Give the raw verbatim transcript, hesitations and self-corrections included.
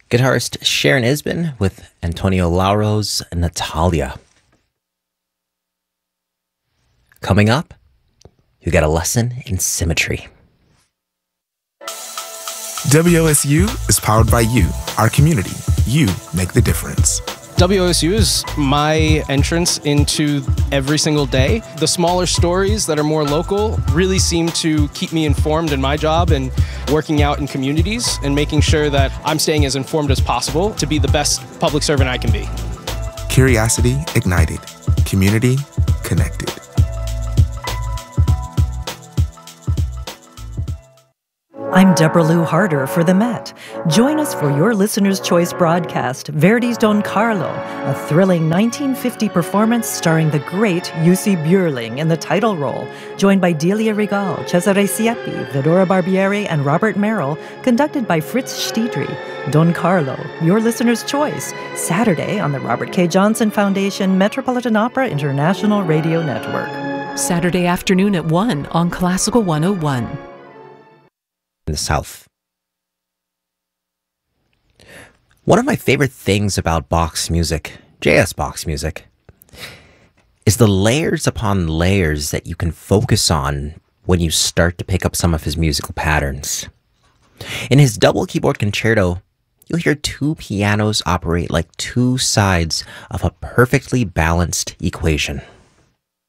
Guitarist Sharon Isbin with Antonio Lauro's Natalia. Coming up, you get a lesson in symmetry. W O S U is powered by you, our community. You make the difference. W O S U is my entrance into every single day. The smaller stories that are more local really seem to keep me informed in my job and working out in communities and making sure that I'm staying as informed as possible to be the best public servant I can be. Curiosity ignited. Community connected. I'm Deborah Lou Harder for The Met. Join us for your Listener's Choice broadcast, Verdi's Don Carlo, a thrilling nineteen fifty performance starring the great Jussi Björling in the title role, joined by Delia Regal, Cesare Siepi, Vidora Barbieri, and Robert Merrill, conducted by Fritz Stiedry. Don Carlo, your Listener's Choice, Saturday on the Robert K. Johnson Foundation Metropolitan Opera International Radio Network. Saturday afternoon at one on Classical one oh one. In the South. One of my favorite things about Bach's music, J S Bach's music, is the layers upon layers that you can focus on when you start to pick up some of his musical patterns. In his double keyboard concerto, you'll hear two pianos operate like two sides of a perfectly balanced equation.